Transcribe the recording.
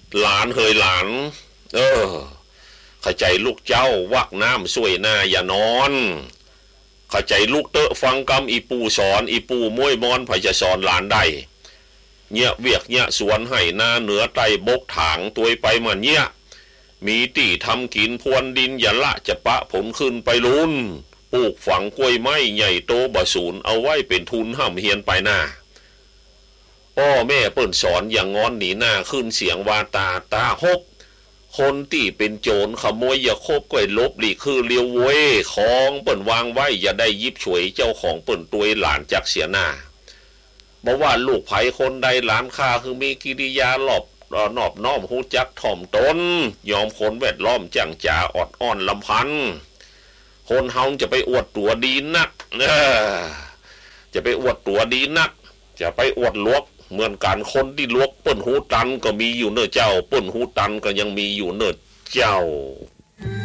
หลานเฮยหลานเข้าใจลูกเจ้าวักน้ำช่วยหน้าอย่านอนเข้าใจลูกเตอะฟังกำอีปูสอนอีปูม้วยมอนไผจะสอนหลานได้เนี่ยเวียกเนี่ยสวนให้หน้าเหนือไตบกถางตัวไปมันเนี่ยมีตีทำกินพวนดินอย่าละจะปะผลขึ้นไปลุนปลูกฝังกล้วยไม้ใหญ่โตบ่สูนเอาไว้เป็นทุนห้ำเฮียนไปหน้าพ่อแม่เปิ้นสอนอย่างงอนหนีหน้าขึ้นเสียงวาตาฮบคนที่เป็นโจรขโมยอย่าคบก้อยลบหลีคือเลี้ยวเว้ยของเปิ้นวางไว้อย่าได้ยิบฉวยเจ้าของเปิ้นตัวหลานจักเสียหน้าบอกว่าลูกไผคนใดหลานข้าคือมีกิริยาหลบนอบน้อมหูจักถ่อมตนยอมคนแวดล้อมจังจ๋าอดอ้อนลำพันคนเฮาจะไปอวดตัวดีนักจะไปอวดตัวดีนักจะไปอวดลวกเหมือนกันคนที่ลวกเปิ้นหูตันก็มีอยู่เนอะเจ้าเปิ้นหูตันก็ยังมีอยู่เนอะเจ้า